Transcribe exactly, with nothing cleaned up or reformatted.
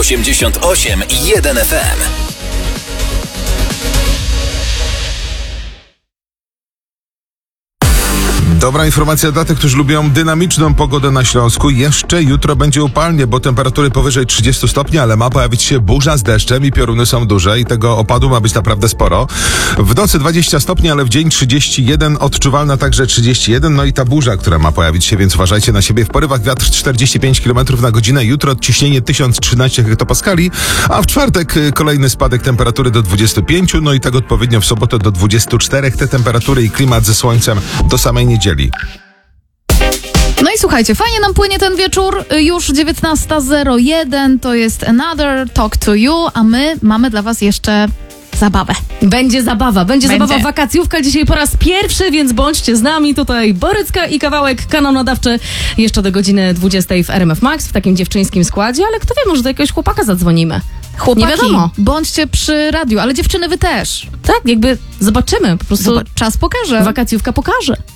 osiemdziesiąt osiem i jeden F M. Dobra informacja dla tych, którzy lubią dynamiczną pogodę na Śląsku. Jeszcze jutro będzie upalnie, bo temperatury powyżej trzydziestu stopni, ale ma pojawić się burza z deszczem i pioruny są duże i tego opadu ma być naprawdę sporo. W nocy dwadzieścia stopni, ale w dzień trzydzieści jeden, odczuwalna także trzydzieści jeden, no i ta burza, która ma pojawić się, więc uważajcie na siebie. W porywach wiatr czterdzieści pięć kilometrów na godzinę, jutro ciśnienie tysiąc trzynaście hektopaskali, a w czwartek kolejny spadek temperatury do dwudziestu pięciu, no i tak odpowiednio w sobotę do dwudziestu czterech. Te temperatury i klimat ze słońcem do samej niedzieli. No i słuchajcie, fajnie nam płynie ten wieczór, już dziewiętnasta zero jeden, to jest Another Talk to You, a my mamy dla was jeszcze zabawę. Będzie zabawa, będzie, Będzie. zabawa wakacjówka dzisiaj po raz pierwszy, więc bądźcie z nami. Tutaj Borycka i kawałek kanał nadawczy jeszcze do godziny dwudziestej w R M F Max w takim dziewczyńskim składzie, ale kto wie, może do jakiegoś chłopaka zadzwonimy. Chłopaki, nie wiadomo. bądźcie przy radiu, ale dziewczyny wy też. Tak, jakby zobaczymy, po prostu Zobacz, czas pokaże. wakacjówka pokaże.